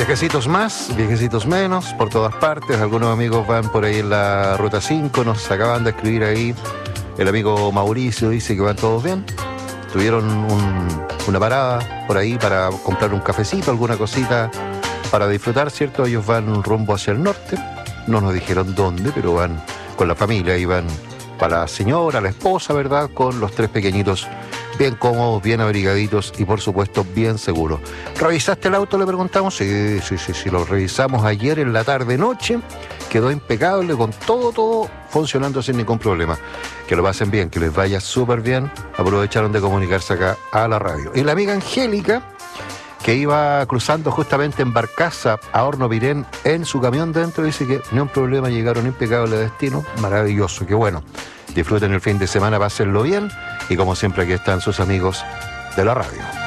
Viajecitos más, viajecitos menos, por todas partes. Algunos amigos van por ahí en la Ruta 5, nos acaban de escribir ahí. El amigo Mauricio dice que van todos bien. Tuvieron una parada por ahí para comprar un cafecito, alguna cosita para disfrutar, ¿cierto? Ellos van rumbo hacia el norte. No nos dijeron dónde, pero van con la familia y van para la señora, la esposa, ¿verdad? Con los 3 pequeñitos bien cómodos, bien abrigaditos y por supuesto bien seguros. ¿Revisaste el auto?, le preguntamos. Sí, lo revisamos ayer en la tarde-noche. Quedó impecable, con todo funcionando sin ningún problema. Que lo pasen bien, que les vaya súper bien. Aprovecharon de comunicarse acá a la radio. Y la amiga Angélica, que iba cruzando justamente en Barcaza a Horno Pirén en su camión dentro, dice que no hay un problema, llegaron impecable a destino. Maravilloso, qué bueno. Disfruten el fin de semana, pásenlo bien. Y como siempre, aquí están sus amigos de la radio.